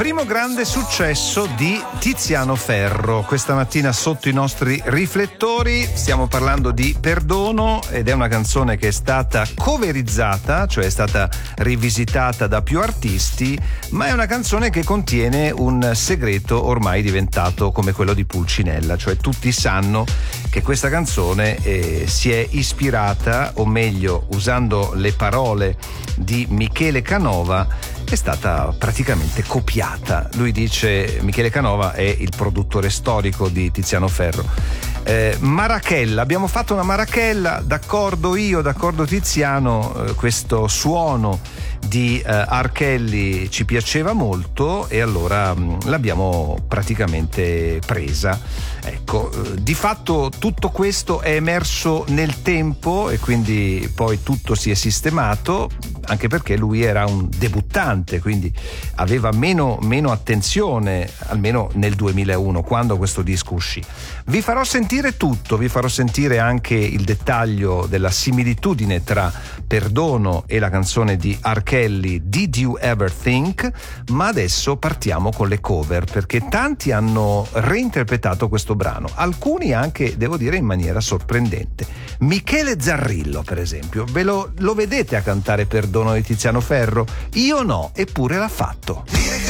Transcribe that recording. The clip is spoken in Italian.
Primo grande successo di Tiziano Ferro questa mattina sotto i nostri riflettori. Stiamo parlando di Perdono ed è una canzone che è stata coverizzata, cioè è stata rivisitata da più artisti, ma è una canzone che contiene un segreto ormai diventato come quello di Pulcinella, cioè tutti sanno che questa canzone si è ispirata, o meglio, usando le parole di Michele Canova, è stata praticamente copiata. Lui dice, Michele Canova è il produttore storico di Tiziano Ferro. Marachella, abbiamo fatto una Marachella, d'accordo io, d'accordo Tiziano, questo suono di R. Kelly ci piaceva molto e allora l'abbiamo praticamente presa. Ecco, di fatto tutto questo è emerso nel tempo e quindi poi tutto si è sistemato, anche perché lui era un debuttante, quindi aveva meno attenzione, almeno nel 2001, quando questo disco uscì. Vi farò sentire tutto, vi farò sentire anche il dettaglio della similitudine tra Perdono e la canzone di R. Kelly, Did You Ever Think? Ma adesso partiamo con le cover, perché tanti hanno reinterpretato questo brano, alcuni anche, devo dire, in maniera sorprendente. Michele Zarrillo, per esempio, lo vedete a cantare Perdono di Tiziano Ferro? Io no, eppure l'ha fatto. Dire che